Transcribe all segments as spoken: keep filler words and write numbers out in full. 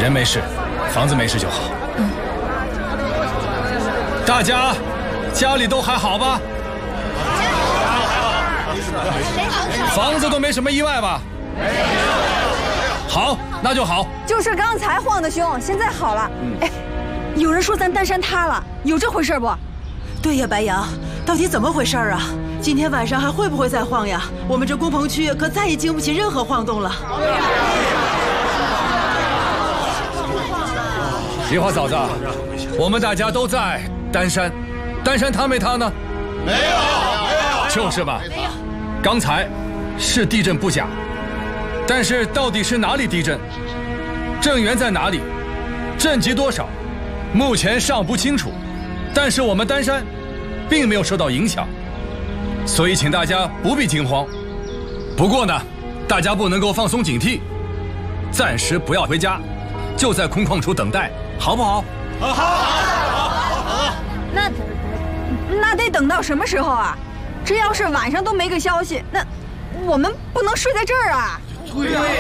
人没事，房子没事就好。嗯。大家家里都还好吧？房子都没什么意外吧？没有。好，那就好。 就是刚才晃得凶，现在好了。嗯。哎，有人说咱丹山塌了，有这回事不？ 对呀，白杨，到底怎么回事啊？今天晚上还会不会再晃呀？我们这工棚区可再也经不起任何晃动了。 梨花嫂子，我们大家都在丹山，丹山塌没塌呢？ 没有，没有， 就是吧。没有。刚才是地震不假，但是到底是哪里地震？震源在哪里？震级多少？目前尚不清楚。但是我们丹山并没有受到影响，所以请大家不必惊慌。不过呢，大家不能够放松警惕，暂时不要回家，就在空旷处等待，好不好？ 好，好，好，好。 那那得等到什么时候啊？这要是晚上都没个消息，那我们不能睡在这儿啊！ 对呀。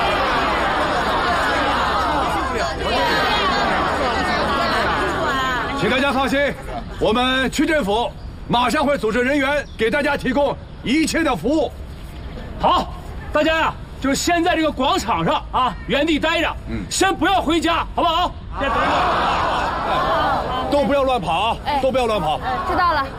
请大家放心，我们区政府马上会组织人员给大家提供一切的服务。 好，大家呀，就先在这个广场上啊原地待着，嗯，先不要回家，好不好？先等一会儿，都不要乱跑啊，都不要乱跑。 知道了。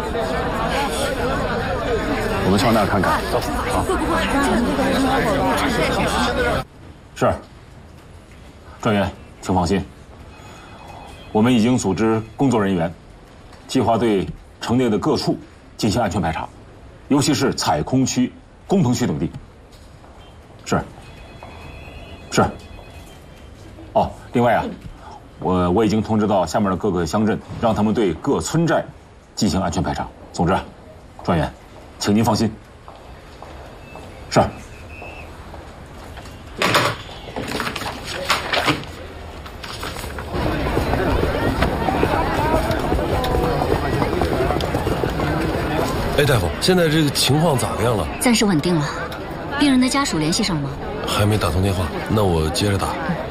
我们上那儿看看，走。好。 会不会还让我们这个人？ 是。专员，请放心。我们已经组织工作人员，计划对城内的各处进行安全排查，尤其是采空区、工棚区等地。是。是。哦，另外啊，我我已经通知到下面的各个乡镇，让他们对各村寨进行安全排查。总之，专员，请您放心。是。 哎，大夫，现在这个情况咋样了？ 暂时稳定了。病人的家属联系上了吗？ 还没打通电话，那我接着打。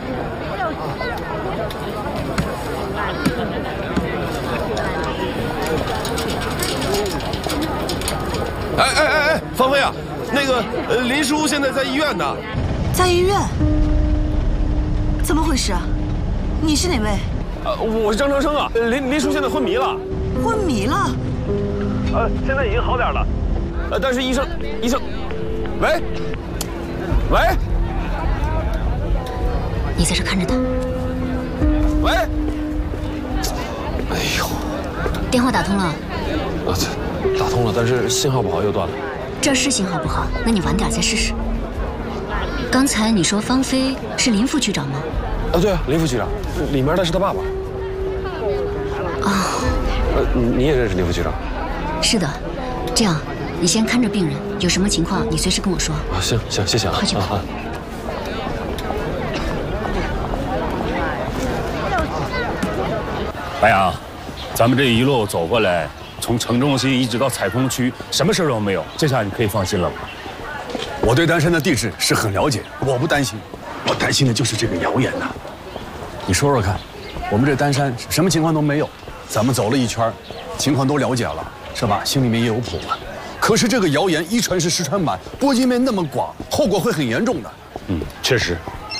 哎哎哎哎，芳菲啊，那个呃，林叔现在在医院呢。 在医院？怎么回事啊？你是哪位？ 呃，我是张长生啊。林林叔现在昏迷了。 昏迷了？ 呃，现在已经好点了，呃，但是医生，医生，喂，喂， 你在这看着他。 喂， 哎呦， 电话打通了。 啊，打通了，但是信号不好又断了。 这是信号不好，那你晚点再试试。刚才你说芳菲是林副局长吗？ 啊，对啊，林副局长，里面的是他爸爸。 啊， 呃，你也认识林副局长？ 是的，这样，你先看着病人，有什么情况你随时跟我说。 啊，行行，谢谢啊。 快去吧。啊。 白杨，咱们这一路走过来，从城中心一直到采空区，什么事都没有，这下你可以放心了吧？ 我对丹山的地质是很了解，我不担心，我担心的就是这个谣言呐。你说说看，我们这丹山什么情况都没有，咱们走了一圈，情况都了解了。是吧？心里面也有谱了。可是这个谣言一传十，十传百，波及面那么广，后果会很严重的。 嗯，确实。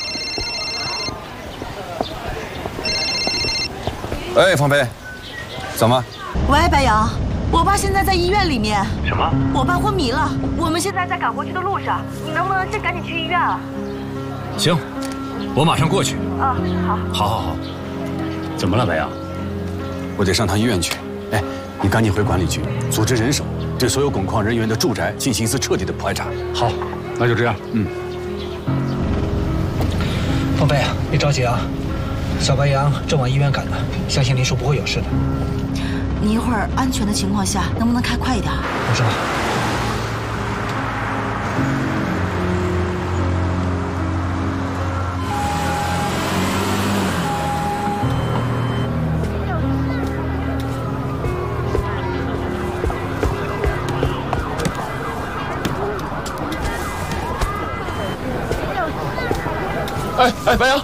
哎，芳菲，怎么？ 喂，白杨，我爸现在在医院里面。 什么？ 我爸昏迷了，我们现在在赶回去的路上，你能不能先赶紧去医院啊？ 行，我马上过去。 啊，好。 好好好。 怎么了，白杨？ 我得上趟医院去。哎。你赶紧回管理局，组织人手，对所有汞矿人员的住宅进行一次彻底的排查。 好，那就这样。 嗯。 芳菲，别着急啊，小白杨正往医院赶呢，相信林叔不会有事的。 你一会儿安全的情况下，能不能开快一点？ 我知道。 哎哎，白杨，